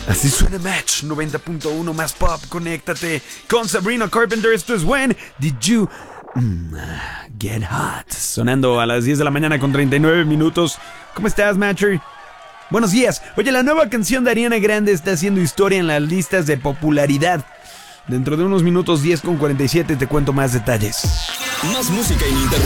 Así suena Match 90.1 más pop. Conéctate con Sabrina Carpenter. Esto es When Did You Get Hot. Sonando a las 10 de la mañana con 39 minutos. ¿Cómo estás, Matcher? Buenos días. Oye, la nueva canción de Ariana Grande está haciendo historia en las listas de popularidad. Dentro de unos minutos, 10 con 47, te cuento más detalles. Más música ininterrumpida.